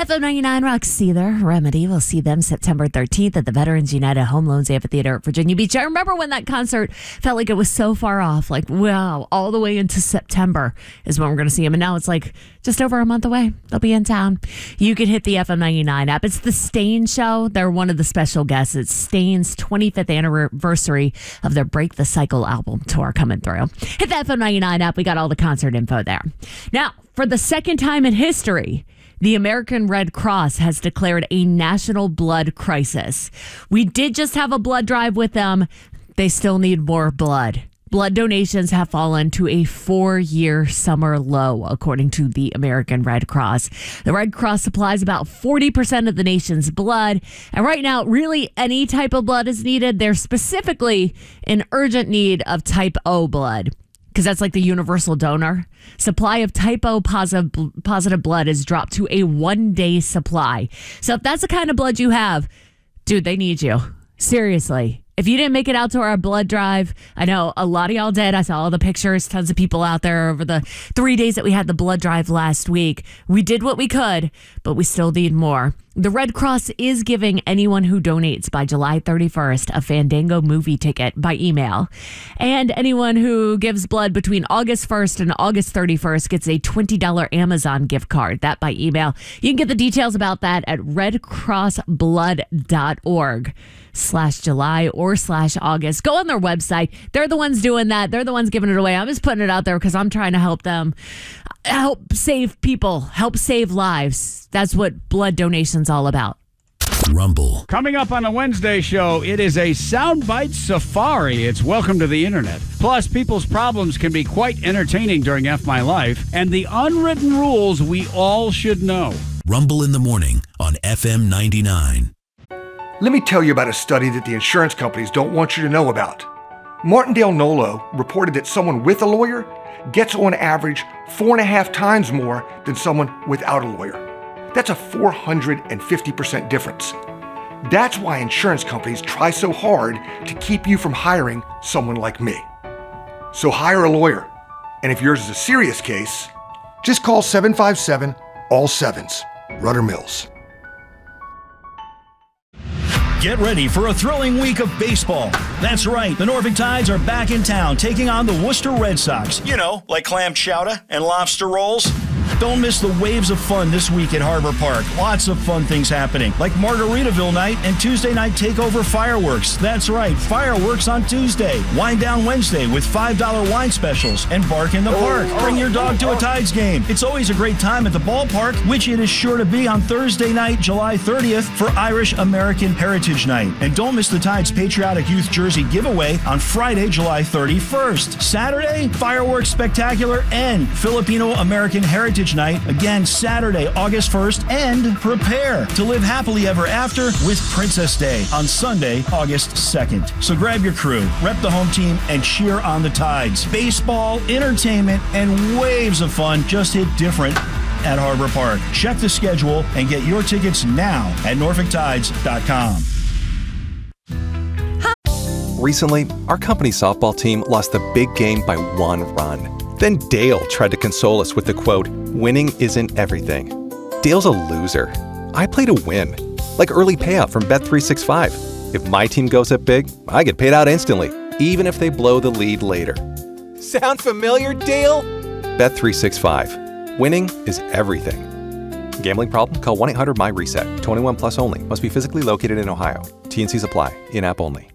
FM 99 Roxy there. Remedy. We'll see them September 13th at the Veterans United Home Loans Amphitheater at Virginia Beach. I remember when that concert felt like it was so far off. Like, wow, all the way into September is when we're going to see them. And now it's like just over a month away. They'll be in town. You can hit the FM 99 app. It's the Stain Show. They're one of the special guests. It's Stain's 25th anniversary of their Break the Cycle album tour coming through. Hit the FM 99 app. We got all the concert info there. Now, for the second time in history, the American Red Cross has declared a national blood crisis. We did just have a blood drive with them. They still need more blood. Blood donations have fallen to a 4-year summer low, according to the American Red Cross. The Red Cross supplies about 40% of the nation's blood. And right now, really any type of blood is needed. They're specifically in urgent need of type O blood, because that's like the universal donor. Supply of type O positive blood is dropped to a 1-day supply. So if that's the kind of blood you have, dude, they need you. Seriously. If you didn't make it out to our blood drive, I know a lot of y'all did. I saw all the pictures, tons of people out there over the 3 days that we had the blood drive last week. We did what we could, but we still need more. The Red Cross is giving anyone who donates by July 31st a Fandango movie ticket by email. And anyone who gives blood between August 1st and August 31st gets a $20 Amazon gift card. That by email. You can get the details about that at redcrossblood.org/July or /August. Go on their website. They're the ones doing that. They're the ones giving it away. I'm just putting it out there because I'm trying to help them. Help save people, help save lives. That's what blood donation's all about. Rumble. Coming up on the Wednesday show, it is a soundbite safari. It's welcome to the internet. Plus, people's problems can be quite entertaining during F My Life, and the unwritten rules we all should know. Rumble in the morning on FM 99. Let me tell you about a study that the insurance companies don't want you to know about. Martindale Nolo reported that someone with a lawyer gets on average 4.5 times more than someone without a lawyer. That's a 450% difference. That's why insurance companies try so hard to keep you from hiring someone like me. So hire a lawyer. And if yours is a serious case, just call 757 all sevens. Rudder Mills. Get ready for a thrilling week of baseball. That's right, the Norfolk Tides are back in town taking on the Worcester Red Sox. You know, like clam chowder and lobster rolls. Don't miss the waves of fun this week at Harbor Park. Lots of fun things happening, like Margaritaville night and Tuesday night takeover fireworks. That's right, fireworks on Tuesday. Wind down Wednesday with $5 wine specials and Bark in the Park. Bring your dog to a Tides game. It's always a great time at the ballpark, which it is sure to be on Thursday night, July 30th for Irish American Heritage Night. And don't miss the Tides Patriotic Youth Jersey giveaway on Friday, July 31st. Saturday, fireworks spectacular and Filipino American Heritage Night, again Saturday, August 1st, and prepare to live happily ever after with Princess Day on Sunday, August 2nd. So grab your crew, rep the home team, and cheer on the Tides. Baseball, entertainment, and waves of fun just hit different at Harbor Park. Check the schedule and get your tickets now at NorfolkTides.com. Recently, our company softball team lost the big game by 1 run. Then Dale tried to console us with the quote, "Winning isn't everything." Dale's a loser. I play to win, like early payout from Bet365. If my team goes up big, I get paid out instantly, even if they blow the lead later. Sound familiar, Dale? Bet365. Winning is everything. Gambling problem? Call 1-800-MY-RESET. 21 plus only. Must be physically located in Ohio. T&Cs apply. In-app only.